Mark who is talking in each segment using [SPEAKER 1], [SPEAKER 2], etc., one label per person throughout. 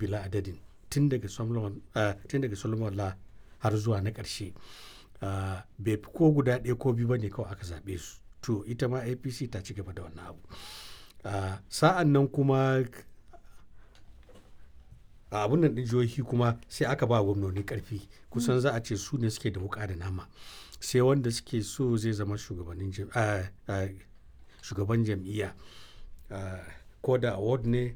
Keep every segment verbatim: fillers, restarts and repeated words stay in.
[SPEAKER 1] bila adadin tun daga Solomon uh, tun daga Solomon La har zuwa na ƙarshe uh, bai fi ko guda ɗaya ko biyu bane kawai aka zaɓe su. To ita ma A P C ta ci gaba da wannan abu. Uh, sa'an nan kuma a abun nan ɗin jihohi kuma sai aka ba gwamnoni ƙarfi kusan za a ce su ne suke da wuƙa da nama, sai wanda suke so zai zama shugabannin jam, uh, uh, shugaban jam'iyya uh, ko da award ne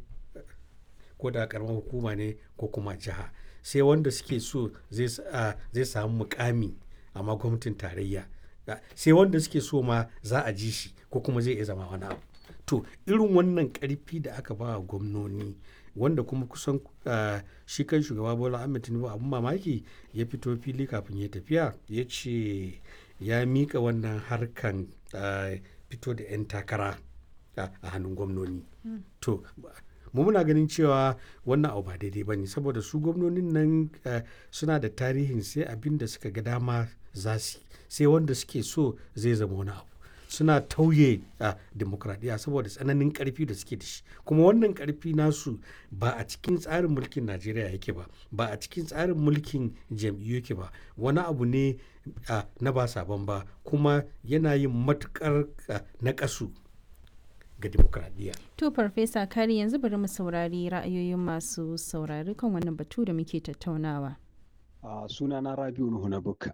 [SPEAKER 1] ko da karamar hukuma ne ko kuma jiha, sai wanda suke so zai uh, zai samu mukami amma gwamnatin tarayya, uh, sai wanda suke so ma za a ji shi ko kuma zai iya zama wani abu. To irin wannan ƙarfi da aka ba wa gwamnoni wanda kuma kusan uh, shi kan shugaba Bola Ahmed Tinubu abun mamaki ya fito fili kafin ya tafiya ya ce ya mika wannan harkan uh, fito da 'yan takara uh, a hannun gwamnoni. Mm. To mu muna ganin cewa wannan abu ba daidai ba ne saboda su gwamnonin nan uh, suna da tarihin sai abin da suka ga dama za su sai wanda suke so zai zama wani abu. Suna tauye a uh, demokradiyya saboda tsananin karfi da suke da shi, kuma wannan karfi nasu ba a cikin tsarin mulkin Najeriya yake ba, ba a cikin tsarin mulkin jam'iyyu yake ba, wani abu ne uh, na ba sabon ba, kuma yana yin matukar uh, naƙasu ga demokradiyya.
[SPEAKER 2] To Farfesa Kari, yanzu bari mu saurari ra'ayoyin masu saurari kan wannan batu da muke tattaunawa.
[SPEAKER 3] Uh, sunana Rabiu Nuhu na Bukka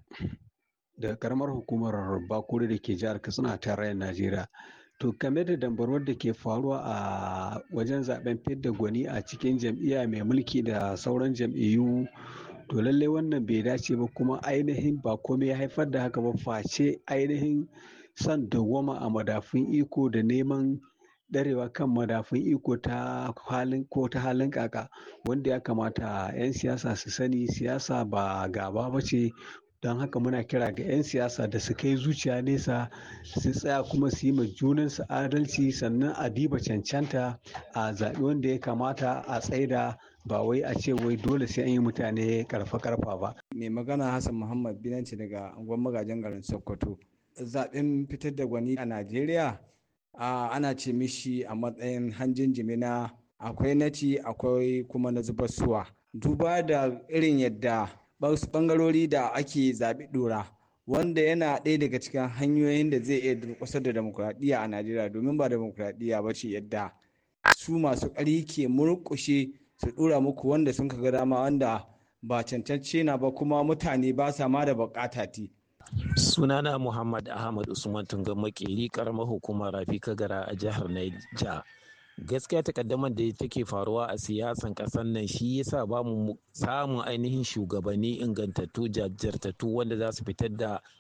[SPEAKER 3] da karamar hukumar Bakure da ke jihar Katsina a tarayyar Najeriya. To game da dambarwar da ke faruwa a wajen zaben fidda gwani a cikin jam'iyya mai mulki da sauran jam'iyyu, to lallai wannan bai dace ba, kuma ainihin ba komai ya haifar da haka ba face ainihin son dawwama a madafun iko da neman ɗarewa kan madafun iko ta halin ko ta halin kaka, wanda ya kamata 'yan siyasa su sani siyasa ba gaba ba ce. Don haka muna kira ga 'yan siyasa da su kai zuciya nesa, su tsaya kuma su yi ma junansu adalci, sannan a diba cancanta a zaɓi wanda ya kamata a tsaida, ba wai a ce wai dole sai an yi mutane karfa-karfa ba.
[SPEAKER 4] Mai magana Hassan Muhammad Binanci daga unguwar magajin garin Sokoto. Zaɓen fitar da gwani a Najeriya ana ce mishi a matsayin hanjin jimina, akwai naci akwai kuma na zubar suwa. Duba da irin yadda wasu bangarori da ake zaɓi ɗora, wanda yana ɗaya daga cikin hanyoyin da zai iya durƙusar da demokuraɗiyya a Najeriya, domin ba demokuraɗiyya ba ce yadda su masu ƙarfi ke murƙushe su ɗora muku wanda sun ga dama, wanda ba cancance na ba, kuma mutane ba sa ma da buƙata ti.
[SPEAKER 5] Sunana Muhammad Ahmad Usman Tungan Makeri, karamar hukumar Rafi Kagara a jihar Niger. Gaskiya takaddamar da take faruwa a siyasan ƙasar nan shi yasa ba mu samun ainihin shugabanni ingantattu jajirtattu wanda za su fitar da